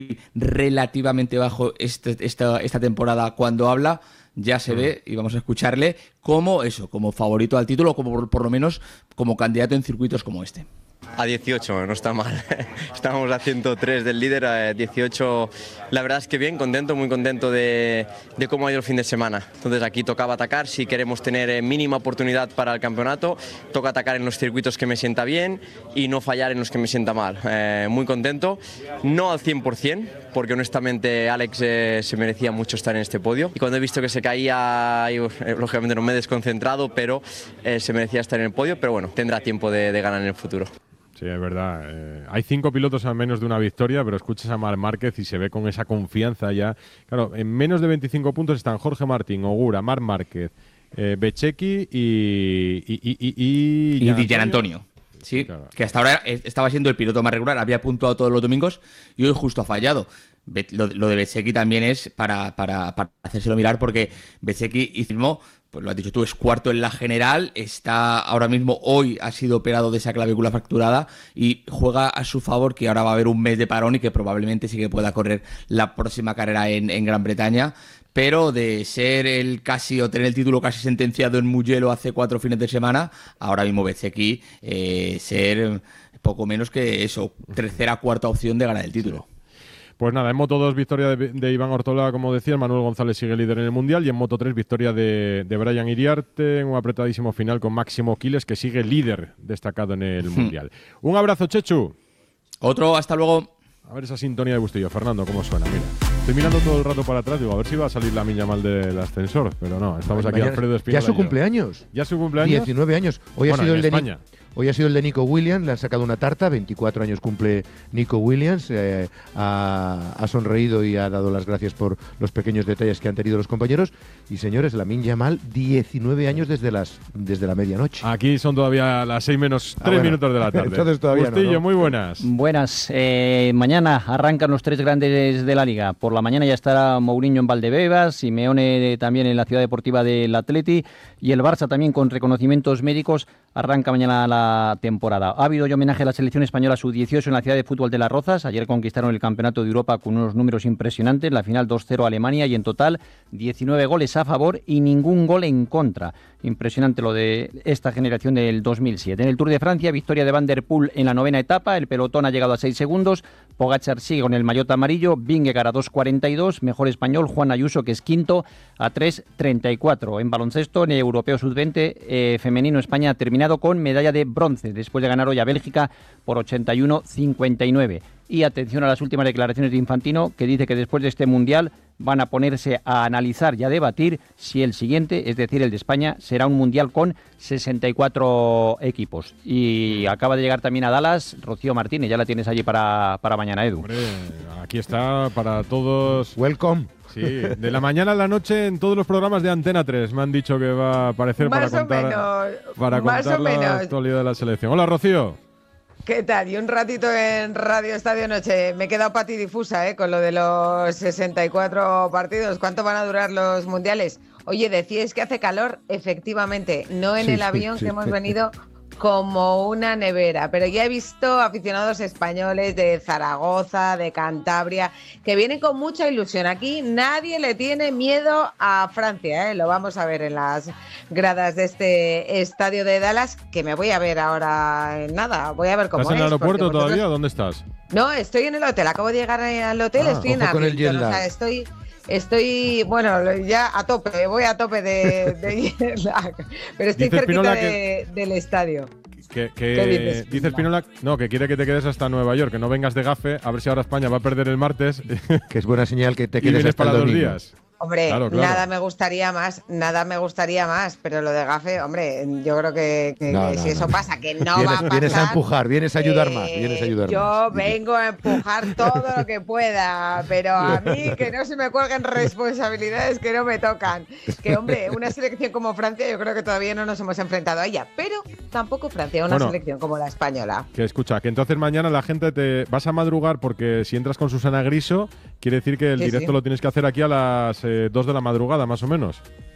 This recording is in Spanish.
relativamente bajo esta temporada cuando habla, ya se ve, y vamos a escucharle, como favorito al título, como por lo menos como candidato en circuitos como este. A 18, no está mal. Estábamos a 103 del líder, a 18. La verdad es que bien, contento, muy contento de cómo ha ido el fin de semana. Entonces aquí tocaba atacar, si queremos tener mínima oportunidad para el campeonato, toca atacar en los circuitos que me sienta bien y no fallar en los que me sienta mal. Muy contento, no al 100%, porque honestamente Alex se merecía mucho estar en este podio. Y cuando he visto que se caía, yo, lógicamente no me he desconcentrado, pero se merecía estar en el podio, pero bueno, tendrá tiempo de ganar en el futuro. Sí, es verdad. Hay 5 pilotos a menos de una victoria, pero escuchas a Marc Márquez y se ve con esa confianza ya. Claro, en menos de 25 puntos están Jorge Martín, Ogura, Marc Márquez, Bezzecchi y Gian Antonio. Sí, claro. Que hasta ahora estaba siendo el piloto más regular, había puntuado todos los domingos y hoy justo ha fallado. Lo de Bezzecchi también es para hacérselo mirar, porque Bezzecchi hicimos, pues lo has dicho tú, es cuarto en la general, está ahora mismo, hoy ha sido operado de esa clavícula fracturada y juega a su favor que ahora va a haber un mes de parón y que probablemente sí que pueda correr la próxima carrera en Gran Bretaña. Pero de ser o tener el título casi sentenciado en Mugello hace 4 fines de semana, ahora mismo Bezzecchi ser poco menos que eso, tercera, cuarta opción de ganar el título. Pues nada, en Moto 2 victoria de Iván Ortola, como decía, Manuel González sigue líder en el Mundial, y en Moto 3 victoria de Brian Iriarte en un apretadísimo final con Máximo Quiles, que sigue líder destacado en el Mundial. Un abrazo, Chechu. Otro, hasta luego. A ver esa sintonía de Bustillo, Fernando, cómo suena, mira. Estoy mirando todo el rato para atrás, digo, a ver si va a salir la miña mal del ascensor, pero no, estamos aquí Alfredo Espinosa. ¿Ya su cumpleaños? ¿Ya su cumpleaños? 19 años. Hoy ha sido el de España. Hoy ha sido el de Nico Williams, le han sacado una tarta, 24 años cumple Nico Williams, ha sonreído y ha dado las gracias por los pequeños detalles que han tenido los compañeros. Y señores, Lamine Yamal, 19 años desde la medianoche. Aquí son todavía las 6 menos 3 minutos de la tarde. Entonces todavía Bustillo, no. muy buenas. Buenas. Mañana arrancan los 3 grandes de la Liga. Por la mañana ya estará Mourinho en Valdebebas, Simeone también en la Ciudad Deportiva del Atleti, y el Barça también con reconocimientos médicos arranca mañana la temporada. Ha habido hoy homenaje a la selección española sub-18 en la ciudad de fútbol de Las Rozas. Ayer conquistaron el Campeonato de Europa con unos números impresionantes. La final 2-0 a Alemania, y en total 19 goles a favor y ningún gol en contra. Impresionante lo de esta generación del 2007. En el Tour de Francia, victoria de Van der Poel en la 9ª etapa. El pelotón ha llegado a 6 segundos. Pogačar sigue con el maillot amarillo. Vingegaard a 2.42. Mejor español Juan Ayuso, que es quinto, a 3.34. En baloncesto, en el Europeo Sub-20 femenino, España ha terminado con medalla de bronce, después de ganar hoy a Bélgica por 81-59. Y atención a las últimas declaraciones de Infantino, que dice que después de este Mundial van a ponerse a analizar y a debatir si el siguiente, es decir, el de España, será un Mundial con 64 equipos. Y acaba de llegar también a Dallas Rocío Martínez, ya la tienes allí para mañana, Edu. Hombre, aquí está para todos. Welcome. Sí, de la mañana a la noche en todos los programas de Antena 3 me han dicho que va a aparecer para contar la actualidad de la selección. Hola, Rocío. ¿Qué tal? Y un ratito en Radio Estadio Noche. Me he quedado patidifusa con lo de los 64 partidos. ¿Cuánto van a durar los mundiales? Oye, decíais que hace calor, efectivamente, no en el avión que hemos venido como una nevera, pero ya he visto aficionados españoles de Zaragoza, de Cantabria, que vienen con mucha ilusión. Aquí nadie le tiene miedo a Francia, lo vamos a ver en las gradas de este estadio de Dallas, que me voy a ver ahora en nada, voy a ver cómo es. ¿Estás en el aeropuerto todavía? ¿Dónde estás? No, estoy en el hotel, acabo de llegar al hotel, estoy en Abingdon, o sea, estoy, bueno, ya a tope, voy a tope de jet lag, pero estoy cerquita del estadio. ¿Qué dice Spinola? No, que quiere que te quedes hasta Nueva York, que no vengas de gafe, a ver si ahora España va a perder el martes. Que es buena señal que te quedes hasta para el domingo. 2 días. Hombre, claro. Nada me gustaría más, pero lo de gafe, hombre, yo creo que si eso pasa, que no va a pasar. Vienes a empujar, vienes a ayudar más, Yo vengo a empujar todo lo que pueda, pero a mí que no se me cuelguen responsabilidades que no me tocan. Que, hombre, una selección como Francia, yo creo que todavía no nos hemos enfrentado a ella, pero tampoco Francia, una selección como la española. Que escucha, que entonces mañana la gente te vas a madrugar, porque si entras con Susana Griso, quiere decir que el directo lo tienes que hacer aquí a las 2 de la madrugada, más o menos.